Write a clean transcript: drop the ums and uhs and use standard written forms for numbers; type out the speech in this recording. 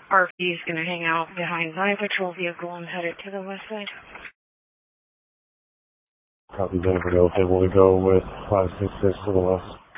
RV is going to hang out behind my patrol vehicle and head it to the west side. Copy, Jennifer Delta. We'll go with 566 to the west.